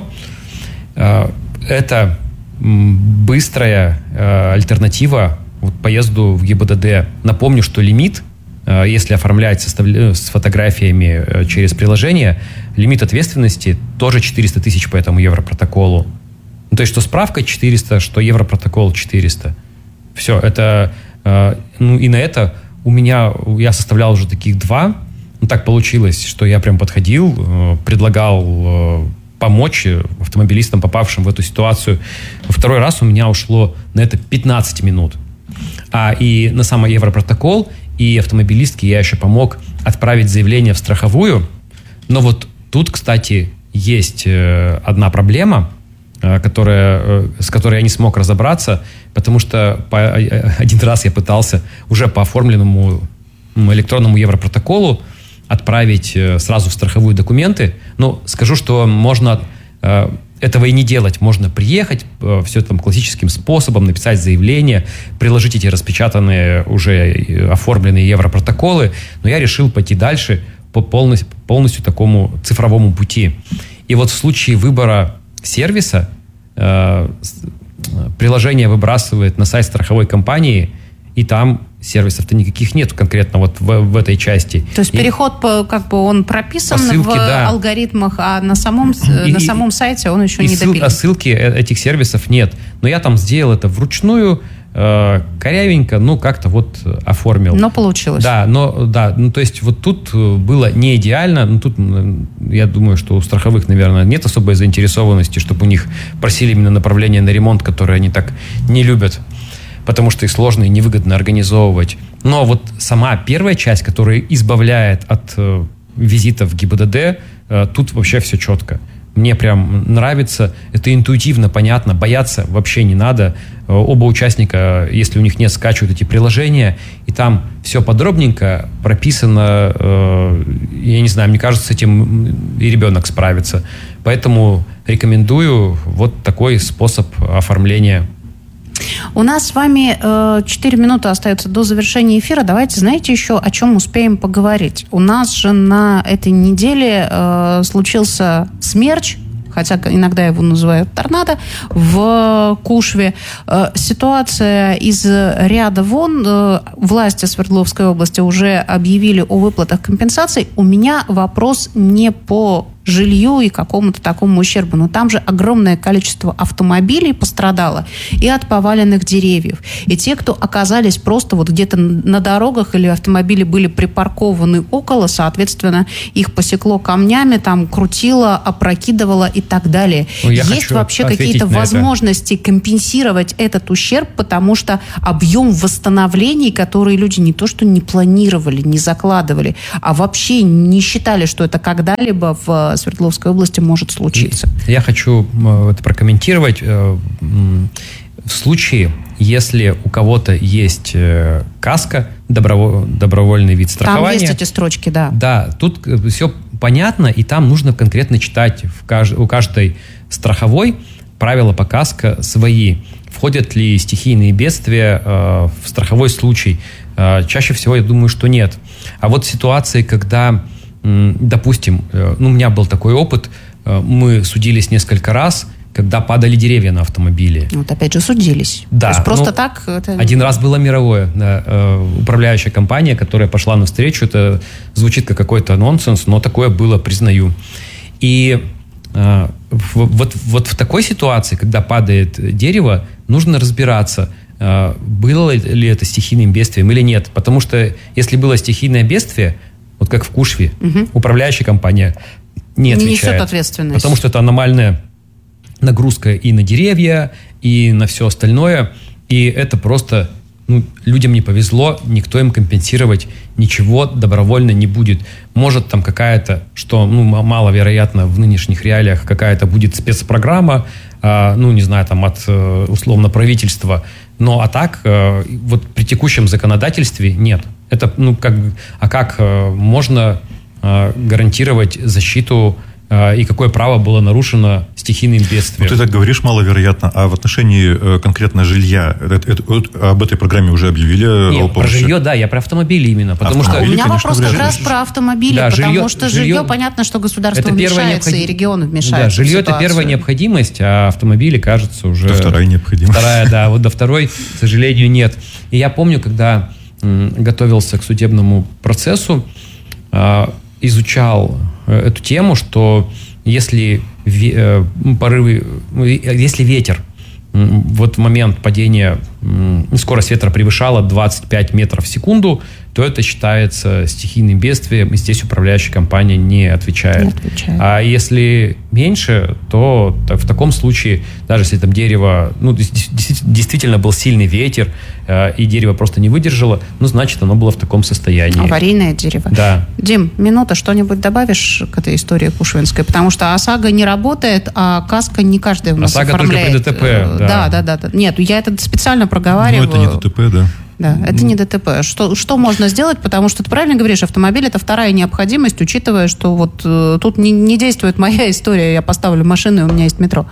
это быстрая альтернатива поезду в ГИБДД. Напомню, что лимит, если оформлять с фотографиями через приложение, лимит ответственности тоже 400 тысяч по этому Европротоколу. То есть, что справка 400, что Европротокол 400. Все, это... и на это я составлял уже таких 2. Так получилось, что я прям подходил, предлагал помочь автомобилистам, попавшим в эту ситуацию. Во второй раз у меня ушло на это 15 минут. И на самый Европротокол, и автомобилистке я еще помог отправить заявление в страховую. Но вот тут, кстати, есть одна проблема, с которой я не смог разобраться, потому что один раз я пытался уже по оформленному электронному Европротоколу отправить сразу в страховую документы. Скажу, что можно этого и не делать. Можно приехать, все там классическим способом, написать заявление, приложить эти распечатанные, уже оформленные Европротоколы. Но я решил пойти дальше по полностью такому цифровому пути. И вот в случае выбора сервиса приложение выбрасывает на сайт страховой компании, и там сервисов-то никаких нет конкретно вот в этой части. То есть переход, он прописан ссылке, в алгоритмах, а на самом сайте он еще не допилен. Ссылки этих сервисов нет. Но я там сделал это вручную, корявенько, как-то оформил. Но получилось. То есть вот тут было не идеально. Тут, я думаю, что у страховых, наверное, нет особой заинтересованности, чтобы у них просили именно направление на ремонт, которое они так не любят, потому что их сложно и невыгодно организовывать. Но вот сама первая часть, которая избавляет от визита в ГИБДД, тут вообще все четко. Мне прям нравится, это интуитивно понятно, бояться вообще не надо. Оба участника, если у них нет, скачивают эти приложения, и там все подробненько прописано. Я не знаю, мне кажется, с этим и ребенок справится. Поэтому рекомендую вот такой способ оформления. У нас с вами 4 минуты остается до завершения эфира. Давайте, знаете, еще о чем успеем поговорить. У нас же на этой неделе случился смерч, хотя иногда его называют торнадо, в Кушве. Ситуация из ряда вон. Власти Свердловской области уже объявили о выплатах компенсаций. У меня вопрос не по жилью и какому-то такому ущербу. Но там же огромное количество автомобилей пострадало и от поваленных деревьев. И те, кто оказались просто вот где-то на дорогах или автомобили были припаркованы около, соответственно, их посекло камнями, там крутило, опрокидывало и так далее. Есть вообще какие-то возможности компенсировать этот ущерб, потому что объем восстановлений, которые люди не то что не планировали, не закладывали, а вообще не считали, что это когда-либо в Свердловской области может случиться. Я хочу это прокомментировать. В случае, если у кого-то есть каска, добровольный вид страхования. Там есть эти строчки, да. Да, тут все понятно, и там нужно конкретно читать у каждой страховой правила по каско свои. Входят ли стихийные бедствия в страховой случай? Чаще всего я думаю, что нет. А вот ситуации, когда, допустим, у меня был такой опыт, мы судились несколько раз, когда падали деревья на автомобиле. Вот опять же судились. Да. То есть просто так... Это... Один раз было мировое. Управляющая компания, которая пошла навстречу, это звучит как какой-то нонсенс, но такое было, признаю. И вот в такой ситуации, когда падает дерево, нужно разбираться, было ли это стихийным бедствием или нет. Потому что если было стихийное бедствие, вот как в Кушве, управляющая компания не отвечает. Не несет ответственность. Потому что это аномальная нагрузка и на деревья, и на все остальное. И это просто... людям не повезло, никто им компенсировать ничего добровольно не будет. Может, там какая-то, что маловероятно в нынешних реалиях, какая-то будет спецпрограмма, не знаю, там от, условно, правительства. Но а так, вот при текущем законодательстве нет. Это, как можно гарантировать защиту и какое право было нарушено стихийным бедствием? Ты так говоришь, маловероятно, а в отношении конкретно жилья, об этой программе уже объявили? Нет, про жилье, да, я про автомобили именно. Потому что у меня вопрос как раз про автомобили, да, потому что жилье, понятно, что государство вмешается, и регионы вмешаются. Да, жилье – это первая необходимость, а автомобили, кажется, уже... Это вторая необходимость. Вторая, да, вот до второй, к сожалению, нет. И я помню, когда готовился к судебному процессу, изучал эту тему, что если если ветер вот в момент падения скорость ветра превышала 25 метров в секунду, то это считается стихийным бедствием, и здесь управляющая компания не отвечает. А если меньше, то в таком случае, даже если там дерево, действительно был сильный ветер, и дерево просто не выдержало, значит, оно было в таком состоянии. Аварийное дерево. Да. Дим, минута, что-нибудь добавишь к этой истории кушвинской? Потому что ОСАГО не работает, а каска не каждый у нас оформляет. ОСАГО только при ДТП. Да. Нет, я это специально проговариваю. Это не ДТП, да. Да, это не ДТП. Что можно сделать? Потому что ты правильно говоришь, автомобиль – это вторая необходимость, учитывая, что вот тут не действует моя история. Я поставлю машину, и у меня есть метро.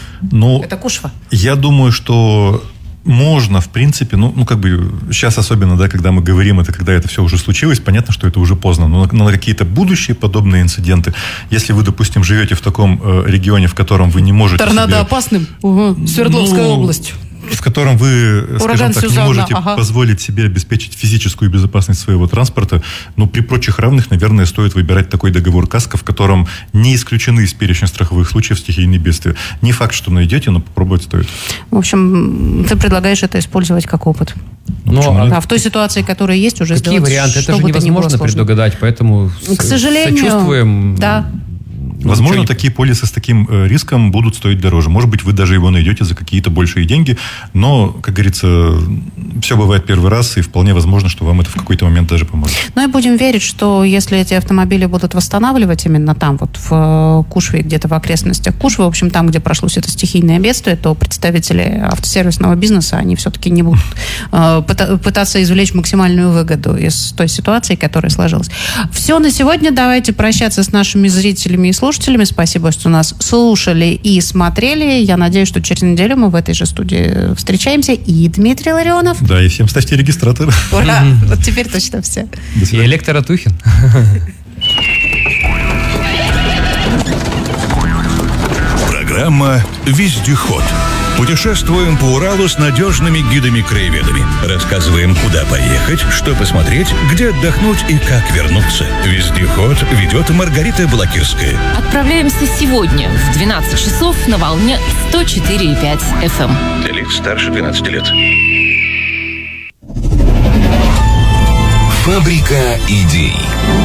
Это Кушва. Я думаю, что можно, в принципе, сейчас особенно, да, когда мы говорим это, когда это все уже случилось, понятно, что это уже поздно. Но на какие-то будущие подобные инциденты, если вы, допустим, живете в таком регионе, в котором вы не можете... Торнадоопасным? Свердловская область. В котором вы, скажем так, не можете позволить себе обеспечить физическую безопасность своего транспорта, при прочих равных, наверное, стоит выбирать такой договор КАСКО, в котором не исключены из перечня страховых случаев стихийные бедствия. Не факт, что найдете, но попробовать стоит. В общем, ты предлагаешь это использовать как опыт. А в той ситуации, которая есть, уже какие сделать, варианты? Это же невозможно предугадать, поэтому к сожалению, сочувствуем. Да. Возможно, такие полисы с таким риском будут стоить дороже. Может быть, вы даже его найдете за какие-то большие деньги, но, как говорится, все бывает первый раз, и вполне возможно, что вам это в какой-то момент даже поможет. И будем верить, что если эти автомобили будут восстанавливать именно там, вот в Кушве, где-то в окрестностях Кушвы, в общем, там, где прошлось это стихийное бедствие, то представители автосервисного бизнеса, они все-таки не будут пытаться извлечь максимальную выгоду из той ситуации, которая сложилась. Все на сегодня. Давайте прощаться с нашими зрителями и слушателями. Спасибо, что нас слушали и смотрели. Я надеюсь, что через неделю мы в этой же студии встречаемся. И Дмитрий Ларионов. Да, и всем ставьте регистратор. Ура! Вот теперь точно все. И Олег Таратухин. Программа «Вездеход». Путешествуем по Уралу с надежными гидами-краеведами. Рассказываем, куда поехать, что посмотреть, где отдохнуть и как вернуться. Вездеход ведет Маргарита Балакирская. Отправляемся сегодня в 12 часов на волне 104,5 FM. Для лиц старше 12 лет. Фабрика идей.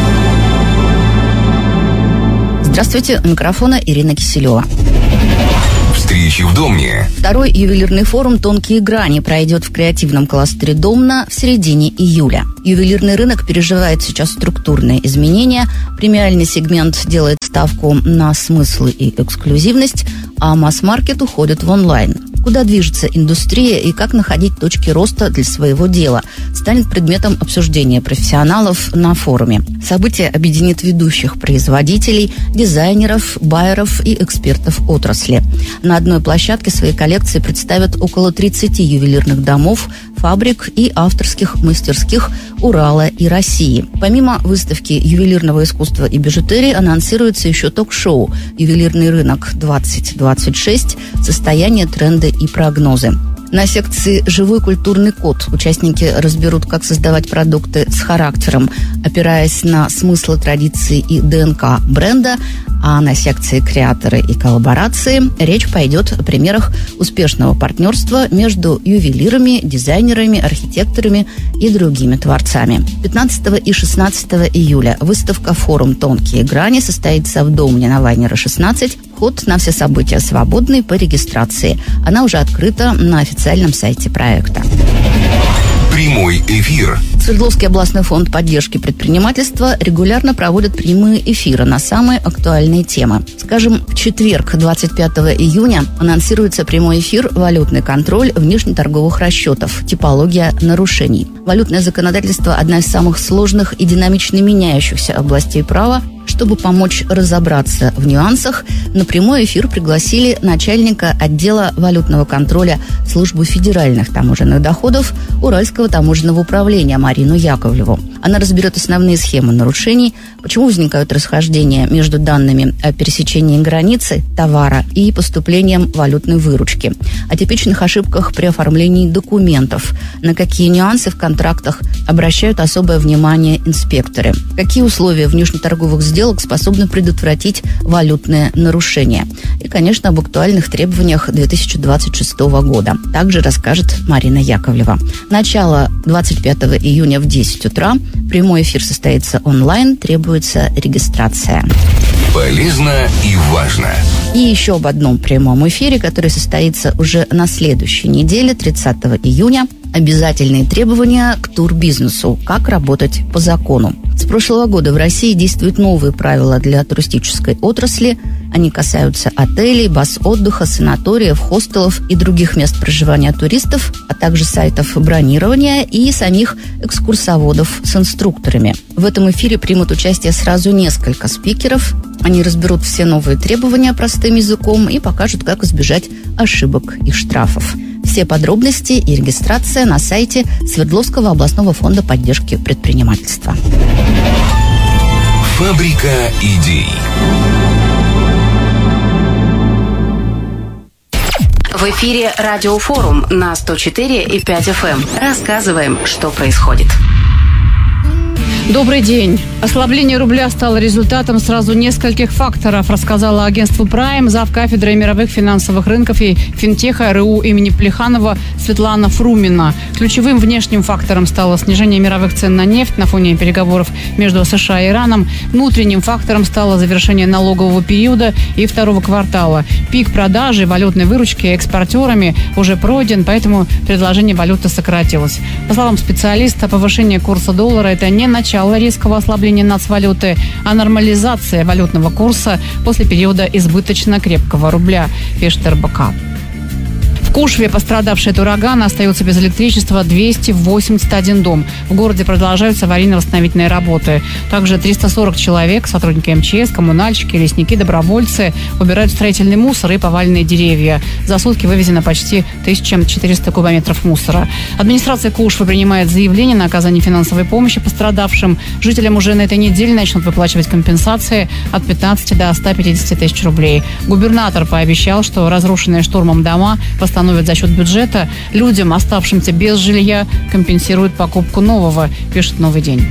Здравствуйте, у микрофона Ирина Киселева. Встречи в Домне. Второй ювелирный форум «Тонкие грани» пройдет в креативном кластере Домна в середине июля. Ювелирный рынок переживает сейчас структурные изменения. Премиальный сегмент делает ставку на смыслы и эксклюзивность, а масс-маркет уходит в онлайн. Куда движется индустрия и как находить точки роста для своего дела, станет предметом обсуждения профессионалов на форуме. Событие объединит ведущих производителей, дизайнеров, байеров и экспертов отрасли. На одной площадке свои коллекции представят около 30 ювелирных домов, фабрик и авторских мастерских Урала и России. Помимо выставки ювелирного искусства и бижутерии анонсируется еще ток-шоу «Ювелирный рынок 2026. Состояние, тренды и прогнозы». На секции «Живой культурный код» участники разберут, как создавать продукты с характером, опираясь на смыслы, традиции и ДНК бренда, а на секции «Креаторы и коллаборации» речь пойдет о примерах успешного партнерства между ювелирами, дизайнерами, архитекторами и другими творцами. 15 и 16 июля выставка «Форум Тонкие грани» состоится в Домне на Вайнера 16. Вход на все события свободный по регистрации. Она уже открыта на официальном сайте проекта. Прямой эфир. Свердловский областной фонд поддержки предпринимательства регулярно проводит прямые эфиры на самые актуальные темы. Скажем, в четверг, 25 июня, анонсируется прямой эфир «Валютный контроль внешнеторговых расчетов. Типология нарушений». Валютное законодательство – одна из самых сложных и динамично меняющихся областей права. Чтобы помочь разобраться в нюансах, на прямой эфир пригласили начальника отдела валютного контроля Службы федеральных таможенных доходов Уральского таможенного управления Марину Яковлеву. Она разберет основные схемы нарушений, почему возникают расхождения между данными о пересечении границы товара и поступлением валютной выручки, о типичных ошибках при оформлении документов, на какие нюансы в контрактах обращают особое внимание инспекторы, какие условия внешнеторговых сделок способны предотвратить валютные нарушения. И, конечно, об актуальных требованиях 2026 года. Также расскажет Марина Яковлева. Начало 25 июня в 10 утра. Прямой эфир состоится онлайн, требуется регистрация. Полезно и важно. И еще об одном прямом эфире, который состоится уже на следующей неделе, 30 июня. Обязательные требования к турбизнесу. Как работать по закону. С прошлого года в России действуют новые правила для туристической отрасли. Они касаются отелей, баз отдыха, санаториев, хостелов и других мест проживания туристов, а также сайтов бронирования и самих экскурсоводов с инструкторами. В этом эфире примут участие сразу несколько спикеров. Они разберут все новые требования простым языком и покажут, как избежать ошибок и штрафов. Все подробности и регистрация на сайте Свердловского областного фонда поддержки предпринимательства. Фабрика идей. В эфире «Радиофорум» на 104,5 FM. Рассказываем, что происходит. Добрый день. Ослабление рубля стало результатом сразу нескольких факторов, рассказала агентству Prime завкафедрой мировых финансовых рынков и финтеха РУ имени Плеханова Светлана Фрумина. Ключевым внешним фактором стало снижение мировых цен на нефть на фоне переговоров между США и Ираном. Внутренним фактором стало завершение налогового периода и второго квартала. Пик продажи валютной выручки экспортерами уже пройден, поэтому предложение валюты сократилось. По словам специалиста, повышение курса доллара – это не начало резкого ослабления нацвалюты, а нормализация валютного курса после периода избыточно крепкого рубля, пишет РБК. В Кушве, пострадавший от урагана, остается без электричества 281 дом. В городе продолжаются аварийно-восстановительные работы. Также 340 человек, сотрудники МЧС, коммунальщики, лесники, добровольцы убирают строительный мусор и поваленные деревья. За сутки вывезено почти 1400 кубометров мусора. Администрация Кушвы принимает заявление на оказание финансовой помощи пострадавшим. Жителям уже на этой неделе начнут выплачивать компенсации от 15 до 150 тысяч рублей. Губернатор пообещал, что разрушенные штормом дома восстановят за счет бюджета. Людям, оставшимся без жилья, компенсируют покупку нового, пишет «Новый день».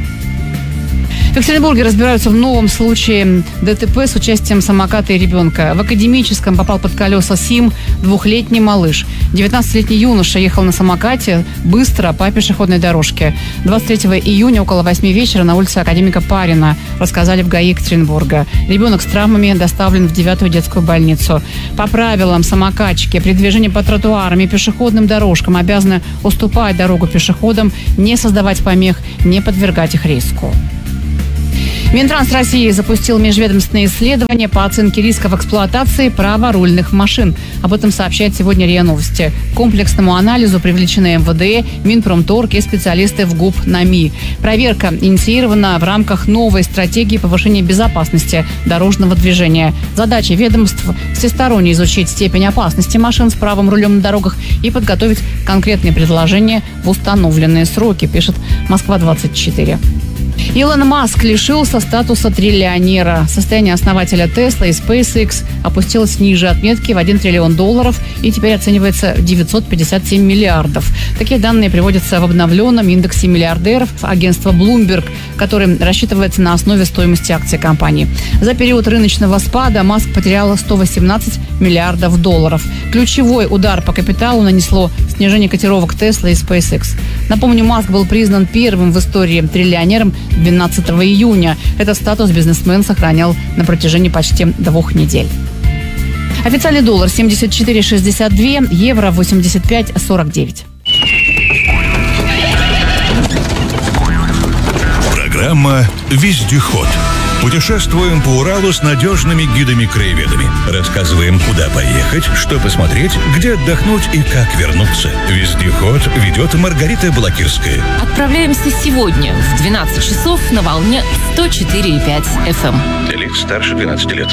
В Екатеринбурге разбираются в новом случае ДТП с участием самоката и ребенка. В Академическом попал под колеса СИМ двухлетний малыш. 19-летний юноша ехал на самокате быстро по пешеходной дорожке. 23 июня около 8 вечера на улице Академика Парина, рассказали в ГАИ Екатеринбурга. Ребенок с травмами доставлен в 9-ю детскую больницу. По правилам, самокатчики при движении по тротуарам и пешеходным дорожкам обязаны уступать дорогу пешеходам, не создавать помех, не подвергать их риску. Минтранс России запустил межведомственное исследование по оценке рисков эксплуатации праворульных машин. Об этом сообщает сегодня РИА Новости. К комплексному анализу привлечены МВД, Минпромторг и специалисты в ГУП НАМИ. Проверка инициирована в рамках новой стратегии повышения безопасности дорожного движения. Задача ведомств – всесторонне изучить степень опасности машин с правым рулем на дорогах и подготовить конкретные предложения в установленные сроки, пишет Москва-24. Илон Маск лишился статуса триллионера. Состояние основателя Tesla и SpaceX опустилось ниже отметки в $1 триллион и теперь оценивается в 957 миллиардов. Такие данные приводятся в обновленном индексе миллиардеров агентства Bloomberg, который рассчитывается на основе стоимости акций компании. За период рыночного спада Маск потерял 118 миллиардов долларов. Ключевой удар по капиталу нанесло снижение котировок Tesla и SpaceX. Напомню, Маск был признан первым в истории триллионером 12 июня. Этот статус бизнесмен сохранял на протяжении почти 2 недель. Официальный доллар 74,62, евро 85,49. Программа «Вездеход». Путешествуем по Уралу с надежными гидами-краеведами. Рассказываем, куда поехать, что посмотреть, где отдохнуть и как вернуться. «Вездеход» ведет Маргарита Балакирская. Отправляемся сегодня в 12 часов на волне 104,5 FM. Для лиц старше 12 лет.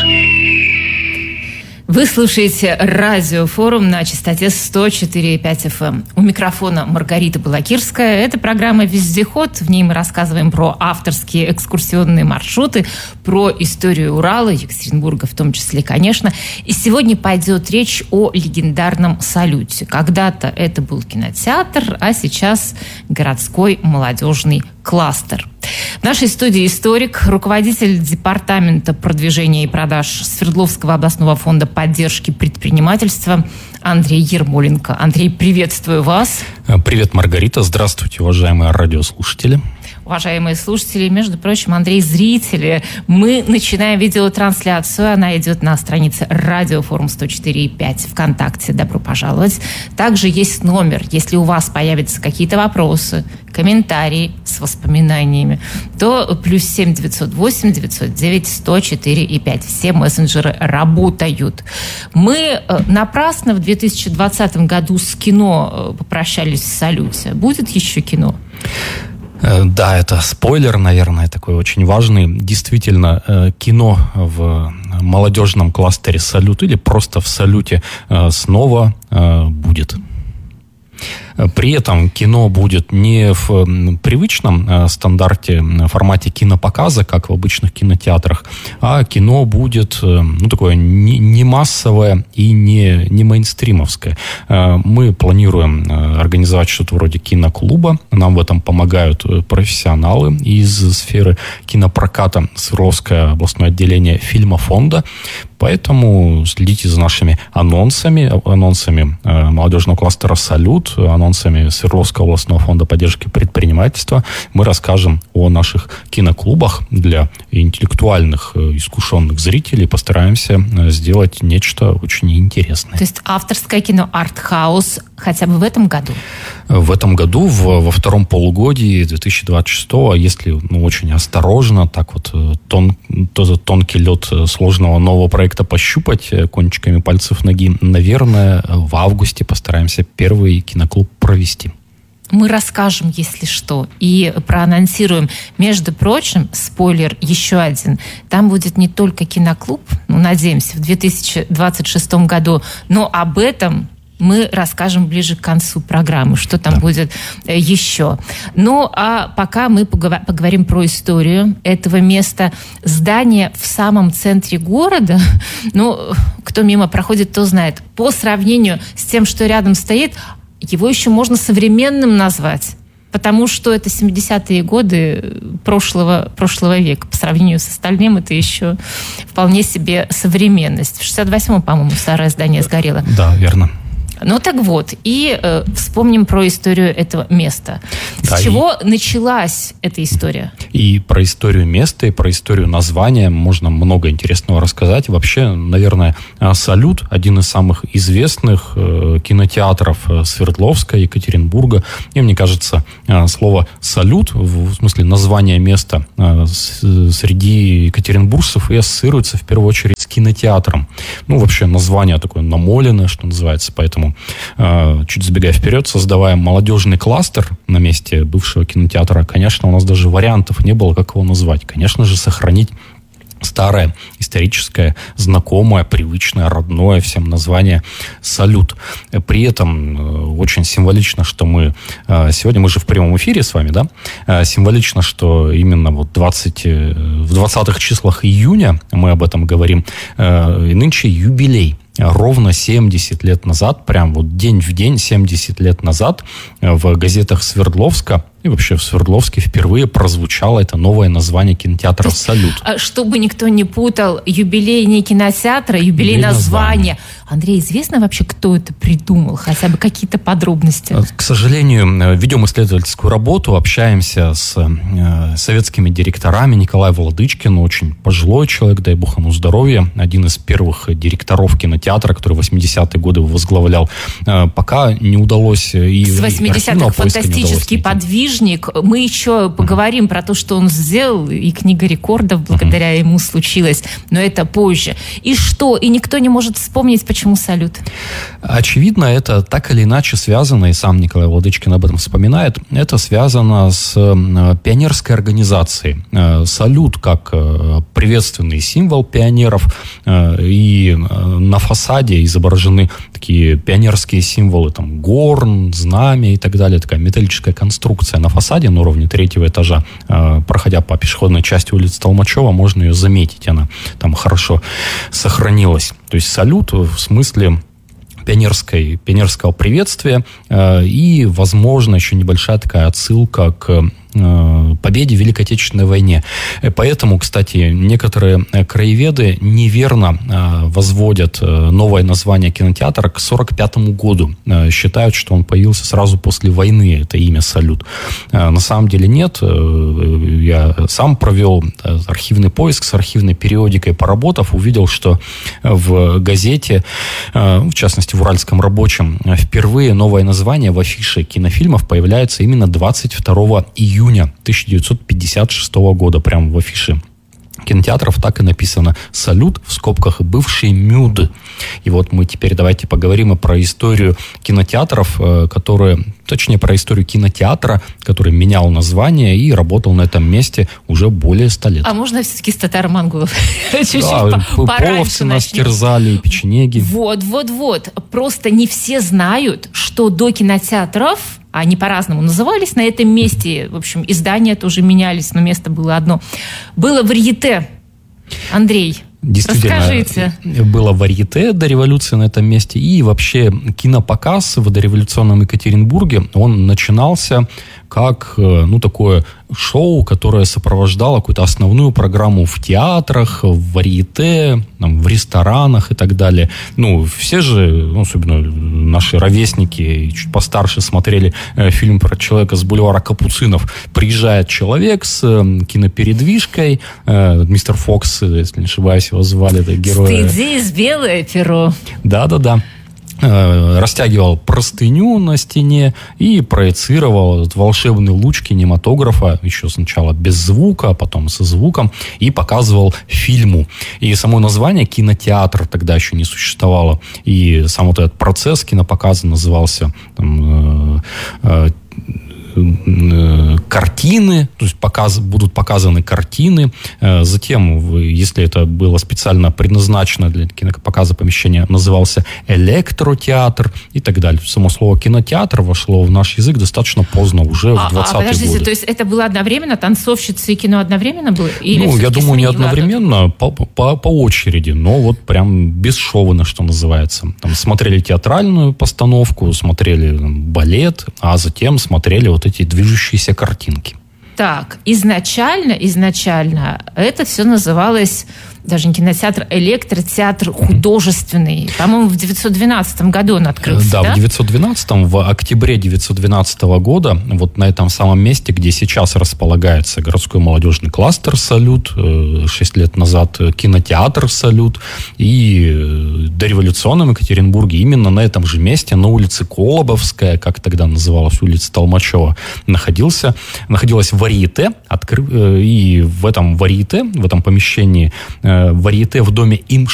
Вы слушаете радиофорум на частоте 104,5 FM. У микрофона Маргарита Балакирская. Это программа «Вездеход». В ней мы рассказываем про авторские экскурсионные маршруты, про историю Урала, Екатеринбурга в том числе, конечно. И сегодня пойдет речь о легендарном «Салюте». Когда-то это был кинотеатр, а сейчас городской молодежный кластер. В нашей студии историк, руководитель департамента продвижения и продаж Свердловского областного фонда поддержки предпринимательства Андрей Ермоленко. Андрей, приветствую вас. Привет, Маргарита. Здравствуйте, уважаемые радиослушатели. Уважаемые слушатели, между прочим, Андрей, зрители, мы начинаем видеотрансляцию. Она идет на странице радиофорум 104,5 ВКонтакте. Добро пожаловать. Также есть номер. Если у вас появятся какие-то вопросы, комментарии с воспоминаниями, то +7 908 909 104,5. Все мессенджеры работают. Мы напрасно в 2020 году с кино попрощались в «Салюте». Будет еще кино? Да, это спойлер, наверное, такой очень важный. Действительно, кино в молодежном кластере «Салют» или просто в «Салюте» снова будет. При этом кино будет не в привычном стандарте, формате кинопоказа, как в обычных кинотеатрах, а кино будет такое не массовое и не мейнстримовское. Мы планируем организовать что-то вроде киноклуба. Нам в этом помогают профессионалы из сферы кинопроката, Свердловское областное отделение фильмофонда. Поэтому следите за нашими анонсами молодежного кластера «Салют», анонсами анонсами Свердловского областного фонда поддержки предпринимательства. Мы расскажем о наших киноклубах для интеллектуальных, искушенных зрителей. Постараемся сделать нечто очень интересное. То есть авторское кино «Артхаус» хотя бы в этом году? В этом году, во втором полугодии 2026-го, если очень осторожно, так вот тонкий лед сложного нового проекта пощупать кончиками пальцев ноги, наверное, в августе постараемся первый киноклуб провести. Мы расскажем, если что, и проанонсируем. Между прочим, спойлер еще один. Там будет не только киноклуб, надеемся, в 2026 году, но об этом мы расскажем ближе к концу программы, что там будет еще. Ну, а пока мы поговорим про историю этого места. Здание в самом центре города, кто мимо проходит, то знает. По сравнению с тем, что рядом стоит, его еще можно современным назвать. Потому что это 70-е годы прошлого века. По сравнению с остальным это еще вполне себе современность. В 68-м, по-моему, старое здание сгорело. Да, верно. Ну так вот, и вспомним про историю этого места. С чего началась эта история? И про историю места, и про историю названия можно много интересного рассказать. Вообще, наверное, «Салют» — один из самых известных кинотеатров Свердловска, Екатеринбурга. И мне кажется, слово «салют», в смысле название места, среди екатеринбуржцев и ассоциируется в первую очередь с кинотеатром. Вообще название такое намоленное, что называется, поэтому чуть забегая вперед, создавая молодежный кластер на месте бывшего кинотеатра, конечно, у нас даже вариантов не было, как его назвать. Конечно же, сохранить старое, историческое, знакомое, привычное, родное всем название «Салют». При этом очень символично, что мы сегодня, мы же в прямом эфире с вами, да? Символично, что именно в 20-х числах июня мы об этом говорим, и нынче юбилей. Ровно 70 лет назад, прям день в день, 70 лет назад в газетах Свердловска и вообще в Свердловске впервые прозвучало это новое название кинотеатра «Салют». Чтобы никто не путал, юбилей не кинотеатра, юбилей названия. Андрей, известно вообще, кто это придумал? Хотя бы какие-то подробности? К сожалению, ведем исследовательскую работу, общаемся с советскими директорами. Николай Володычкин, очень пожилой человек, дай бог ему здоровья, один из первых директоров кинотеатра, который в 80-е годы возглавлял. Пока не удалось... И с 80-х фантастический подвижник. Мы еще поговорим про то, что он сделал, и книга рекордов благодаря ему случилась. Но это позже. И что? И никто не может вспомнить, почему «Салют»? Очевидно, это так или иначе связано, и сам Николай Владычкин об этом вспоминает, это связано с пионерской организацией. «Салют» как приветственный символ пионеров, и на фасаде изображены такие пионерские символы, там, горн, знамя и так далее, такая металлическая конструкция на фасаде на уровне 3-го этажа. Проходя по пешеходной части улицы Толмачева, можно ее заметить, она там хорошо сохранилась. То есть «Салют» в смысле пионерского приветствия и, возможно, еще небольшая такая отсылка к победе в Великой Отечественной войне. Поэтому, кстати, некоторые краеведы неверно возводят новое название кинотеатра к 1945 году. Считают, что он появился сразу после войны, это имя «Салют». На самом деле нет. Я сам провел архивный поиск с архивной периодикой, поработав, увидел, что в газете, в частности в «Уральском рабочем», впервые новое название в афише кинофильмов появляется именно 22 июня 1956 года, прямо в афише кинотеатров так и написано «Салют», в скобках бывший МЮД. И вот мы теперь давайте поговорим и про историю кинотеатров, точнее про историю кинотеатра, который менял название и работал на этом месте уже более 100 лет. А можно все-таки с татаро-монголов? Да, половцы нас терзали, печенеги. Вот. Просто не все знают, что до кинотеатров, они по-разному назывались, на этом месте, в общем, издания тоже менялись, но место было одно. Было варьете. Андрей, действительно, расскажите. Было варьете до революции на этом месте, и вообще кинопоказ в дореволюционном Екатеринбурге, он начинался как, такое шоу, которое сопровождало какую-то основную программу в театрах, в варьете, в ресторанах и так далее. Все же, особенно наши ровесники, чуть постарше, смотрели фильм про человека с бульвара Капуцинов. Приезжает человек с кинопередвижкой, мистер Фокс, если не ошибаюсь, его звали, это героя. Стыдись, белое перо. Да. Растягивал простыню на стене и проецировал этот волшебный луч кинематографа, еще сначала без звука, а потом со звуком, и показывал фильму. И само название кинотеатр тогда еще не существовало. И сам вот этот процесс кинопоказа назывался картины, то есть будут показаны картины. Затем, если это было специально предназначено для кинопоказа помещения, назывался электротеатр и так далее. Само слово кинотеатр вошло в наш язык достаточно поздно, уже в 20-е подождите, годы. То есть это было одновременно? Танцовщицы и кино одновременно было? Я думаю, не одновременно, по очереди, но вот прям бесшовно, что называется. Там смотрели театральную постановку, смотрели балет, а затем смотрели вот эти движущиеся картинки. Так, изначально это все называлось даже не кинотеатр, электротеатр художественный. По-моему, в 912 году он открылся, да? Да, в 912-м, в октябре 912 года, вот на этом самом месте, где сейчас располагается городской молодежный кластер «Салют», 6 лет назад кинотеатр «Салют», и дореволюционном Екатеринбурге именно на этом же месте, на улице Колобовская, как тогда называлась улица Толмачева, находилась варьете, и в этом варьете, в этом помещении варьете в доме им